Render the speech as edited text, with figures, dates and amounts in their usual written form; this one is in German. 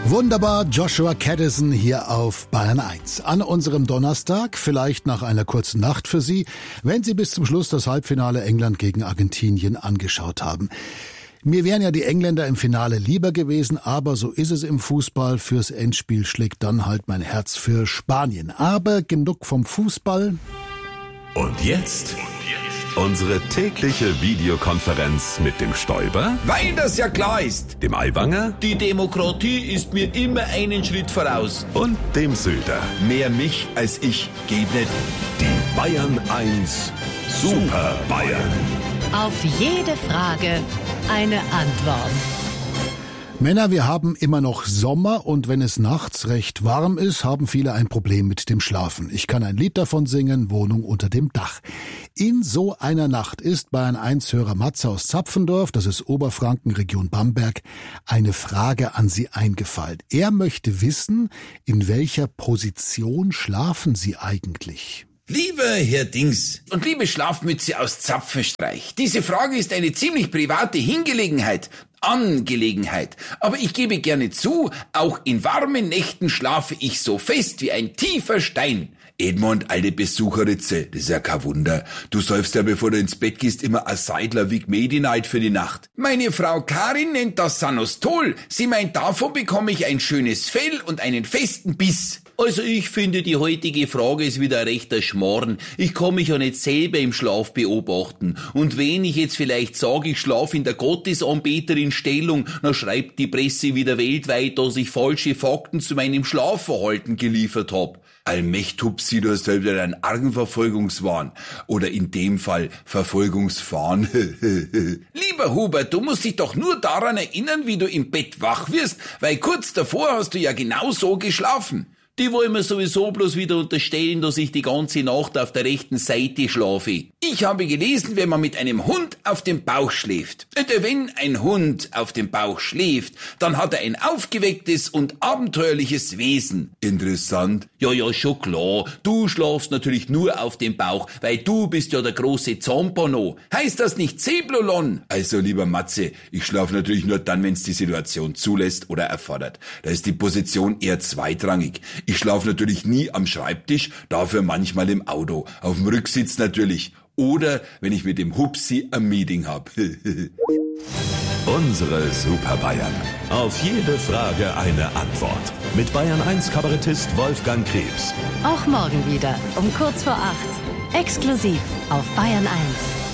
Wunderbar, Joshua Caddison hier auf Bayern 1. An unserem Donnerstag, vielleicht nach einer kurzen Nacht für Sie, wenn Sie bis zum Schluss das Halbfinale England gegen Argentinien angeschaut haben. Mir wären ja die Engländer im Finale lieber gewesen, aber so ist es im Fußball. Fürs Endspiel schlägt dann halt mein Herz für Spanien. Aber genug vom Fußball. Und jetzt unsere tägliche Videokonferenz mit dem Stoiber, Weil das ja klar ist. dem Aiwanger Die Demokratie ist mir immer einen Schritt voraus. und dem Söder. Mehr mich als ich geht nicht. Die Bayern 1 Super Bayern. Auf jede Frage eine Antwort. Männer, wir haben immer noch Sommer und wenn es nachts recht warm ist, haben viele ein Problem mit dem Schlafen. Ich kann ein Lied davon singen, Wohnung unter dem Dach. In so einer Nacht ist Bayern 1-Hörer Matze aus Zapfendorf, das ist Oberfranken, Region Bamberg, eine Frage an Sie eingefallen. Er möchte wissen, in welcher Position schlafen Sie eigentlich? Lieber Herr Dings und liebe Schlafmütze aus Zapfenstreich, diese Frage ist eine ziemlich private Angelegenheit. Aber ich gebe gerne zu, auch in warmen Nächten schlafe ich so fest wie ein tiefer Stein. Edmund, alte Besucherritze, das ist ja kein Wunder. Du säufst ja, bevor du ins Bett gehst, immer a Seidler Wig Medi Night für die Nacht. Meine Frau Karin nennt das Sanostol. Sie meint, davon bekomme ich ein schönes Fell und einen festen Biss. Also ich finde, die heutige Frage ist wieder ein rechter Schmarrn. Ich kann mich ja nicht selber im Schlaf beobachten. Und wenn ich jetzt vielleicht sage, ich schlafe in der Gottesanbeterin-Stellung, dann schreibt die Presse wieder weltweit, dass ich falsche Fakten zu meinem Schlafverhalten geliefert habe. Allmächtupsi, du hast halt wieder einen argen Verfolgungswahn. Oder in dem Fall Verfolgungsfahren. Lieber Hubert, du musst dich doch nur daran erinnern, wie du im Bett wach wirst, weil kurz davor hast du ja genau so geschlafen. Die wollen mir sowieso bloß wieder unterstellen, dass ich die ganze Nacht auf der rechten Seite schlafe. Ich habe gelesen, wenn man mit einem Hund auf dem Bauch schläft. Und wenn ein Hund auf dem Bauch schläft, dann hat er ein aufgewecktes und abenteuerliches Wesen. Interessant. Ja, schon klar. Du schlafst natürlich nur auf dem Bauch, weil du bist ja der große Zampano. Heißt das nicht Zeblolon? Also, lieber Matze, ich schlafe natürlich nur dann, wenn's die Situation zulässt oder erfordert. Da ist die Position eher zweitrangig. Ich schlafe natürlich nie am Schreibtisch, dafür manchmal im Auto. Auf dem Rücksitz natürlich. Oder wenn ich mit dem Hupsi ein Meeting hab. Unsere Super Bayern. Auf jede Frage eine Antwort. Mit Bayern 1 Kabarettist Wolfgang Krebs. Auch morgen wieder um kurz vor 8. Exklusiv auf Bayern 1.